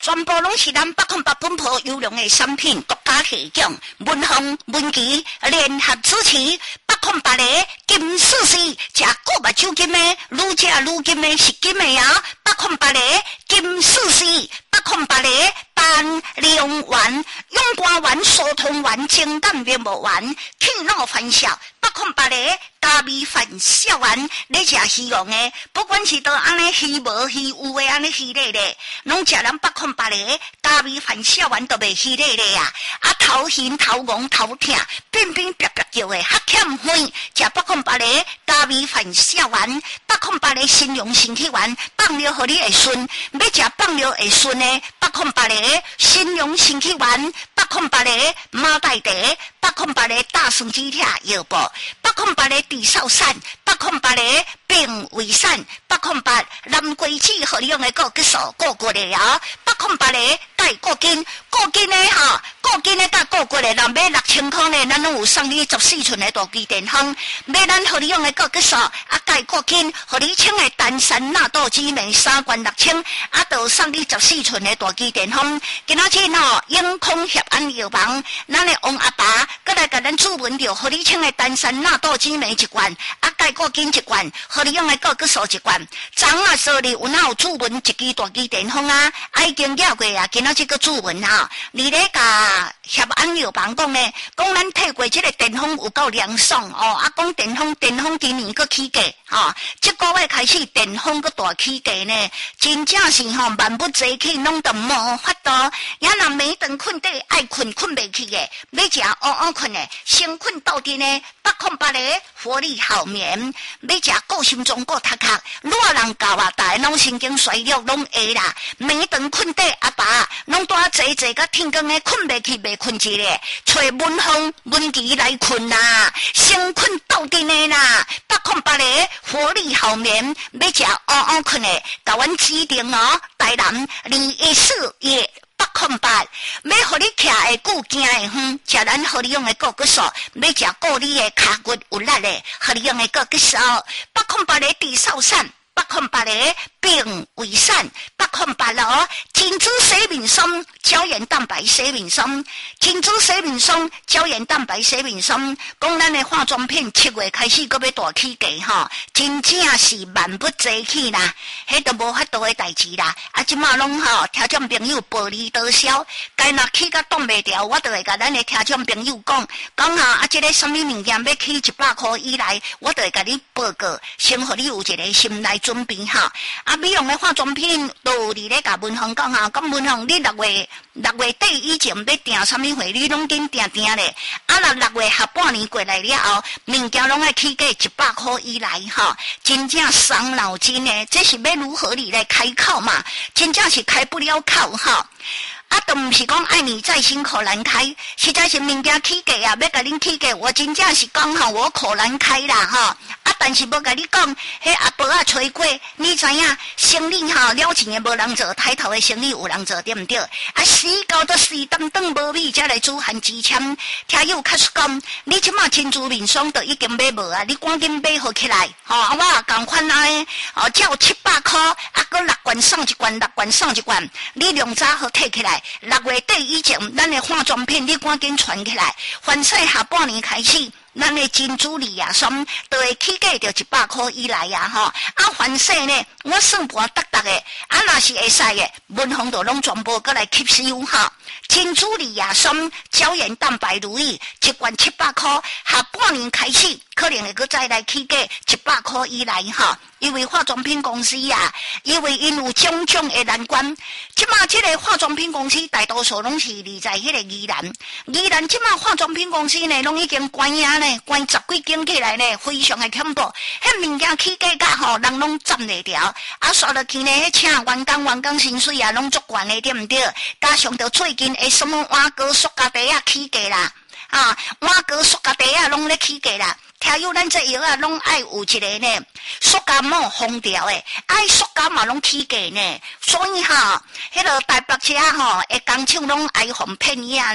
全部拢是咱108本土优良的产品，国家提供。文宏、文琪联合主持，808个金丝丝，食古目酒金的，愈食愈金的是金的啊！808个金丝丝，808个单量丸、永肝丸、疏通丸、清淡面膜丸、去脑反笑，808个加味反笑丸，你食鱼用的，不管是到安尼鱼无鱼有的安尼鱼类的，拢食咱808个加味反笑丸都袂鱼类的啊！啊头晕头晕头痛，冰冰白白叫的，较欠昏，食808个加味反笑丸，808个新荣身体丸，放了互你会顺，要食放了会顺的808个新荣身体丸，808个马黛茶，808个大蒜鸡跳药布，808个地少散，808个病胃散，808蓝桂枝互你用的枸杞素过过的啊，808个钙固筋，固筋的哈，固筋的甲过过的，若买6000块呢，咱拢有送你14寸的大机电风，买咱互你用的枸杞素啊钙固筋，互你请的丹参纳豆紫梅3罐6000，啊，都送你14寸的大机电风。今仔日吼，永康协安药房，咱的王阿爸，搁来甲咱主文着，互你请的丹参纳豆紫梅1罐，啊钙固筋1罐，互你用的枸杞素1罐。昨啊说哩，有哪有主文1支大机电风啊？已经了过啊，今仔日个主文啊，你咧甲协安药房讲呢，讲咱摕过这个电风有够凉爽哦，啊讲电风今年佫起价吼，这个月开始电风佫大起价呢，真正是吼万不坐起，拢都无法度。也若每顿困底爱困袂去的，要食乌困的，先困到底呢，808个活力好眠，要食顾心中顾读读，热人教啊，大家拢神经衰弱拢会啦。每顿困底阿爸拢带坐甲天光的困袂去，袂困一个，找文风文琪来困啦，先困到底呢啦，808个活力好眠，要食乌困的，甲阮指定哦，台南214月。808，要互你徛会久行会远，食咱互你用的枸杞素，要食顾你的骹骨有力的，互你用的枸杞素，808个地少散，808个病胃散，808咯，金珠水面霜、胶原蛋白水面霜，金珠水面霜、胶原蛋白水面霜，讲咱的化妆品7月开始，搁要大起价吼，真正是万不坐起啦，迄都无法度的代志啦。啊，即马拢吼，听众朋友薄利多销，该若起甲挡袂掉，我就会甲咱的听众朋友讲吼，啊，这个什么物件要起100块以内，我就会甲你报告，先互你有一个心内准备吼。啊，美容的化妆品都有伫咧甲文宏讲吼，讲文宏你6月底以前要订什么会，你拢紧订咧。啊，若6月下半年过来了后，物件拢爱起价100块以内吼，真正伤脑筋的，这是要如何你来开口嘛？真正是开不了口吼。啊，都毋是讲爱你再辛苦难开，实在是物件起价啊，要甲恁起价，我真正是讲吼，我口难开啦吼。啊，但是要甲你讲，迄阿婆啊吹过，你知影生意吼了钱的无人做，抬头的生意有人做，对毋对？啊，死到都死当当无米，才来煮含之签。听有卡说讲，你即马珍珠面霜都已经买无啊，你赶紧买好起来，吼、啊，我共款安尼，哦，只有700块，啊，搁6罐送1罐，6罐送1罐，你量早好摕起来。6月底以前，咱的化妆品你赶紧传起来，凡说下半年开始。咱的珍珠丽亚霜都会起价到100块以内呀吼，啊，凡说呢，我算盘达达的，啊，若是会使的，文宏就拢全部过来吸收哈。珍珠丽亚霜、胶原蛋白乳液1罐700块，下半年开始可能会搁再来起价100块以内哈。因为化妆品公司啊，因为因有种种的难关，即马这个化妆品公司大多数拢是立在迄个宜兰即马化妆品公司呢，拢已经关啊呢，关10几间起来呢，非常的恐怖。迄物件起价甲吼，人拢占袂掉，啊，刷落去呢，迄请员工薪水啊，拢足悬的，对毋对？加上到最近的什么碗糕、塑胶袋啊起价啦，啊，碗糕、塑胶袋啊拢咧起价啦。听有咱这药啊，拢爱有一个呢，塑胶膜封掉的，爱塑胶嘛拢起价呢，所以哈，迄个台北车吼，会工厂拢爱防骗呀呢。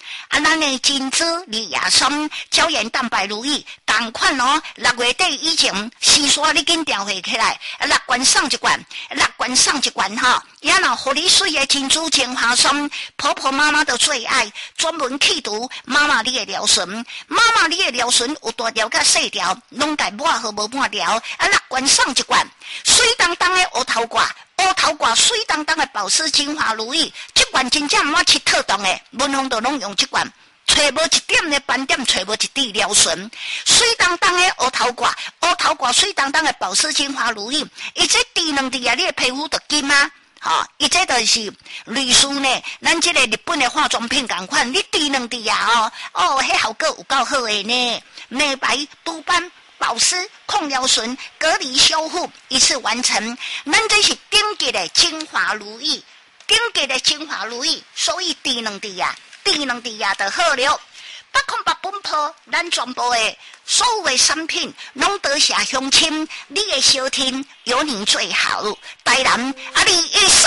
咱的金枝李亚松胶原蛋白如意，同款哦。6月底以前，时刷你紧调回起来，6罐送一罐，6罐送一罐哈。也若互你水的珍珠精华霜，婆婆妈妈的最爱，专门去除妈妈你的尿唇。妈妈你的尿唇有大条甲细条，拢该抹好无抹条，6罐送一罐，水当当的乌头瓜。乌头瓜水当当的保湿精华如意，这罐真正毋捌吃特动的，文风都拢用这罐，找无一点的斑点，找无一滴尿唇，水当当的乌头瓜，乌头瓜水当当的保湿精华如意，伊这滴两滴啊，你的皮肤就金啊！伊这就是类似呢，咱这个日本的化妆品同款，你滴两滴啊迄效果有够好的呢，美白督斑。保湿、控尿唇、隔离修护，一次完成。咱这是顶级的精华如意，顶级的精华如意，所以滴两滴啊就好了。808本铺，咱全部的所有的产品，拢得下乡亲，你的收听有你最好。台南你的